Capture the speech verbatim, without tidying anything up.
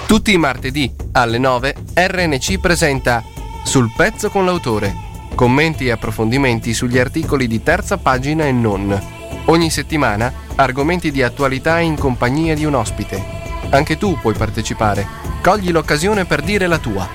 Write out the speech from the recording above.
Tutti i martedì alle nove R N C presenta Sul pezzo con l'autore. Commenti e approfondimenti sugli articoli di terza pagina e non. Ogni settimana argomenti di attualità in compagnia di un ospite. Anche tu puoi partecipare. Cogli l'occasione per dire la tua.